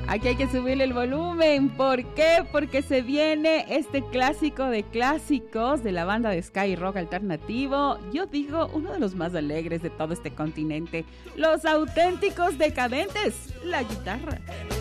Aquí hay que subirle el volumen. ¿Por qué? Porque se viene este clásico de clásicos de la banda de Sky Rock alternativo. Yo digo, uno de los más alegres de todo este continente. Los Auténticos Decadentes. La guitarra.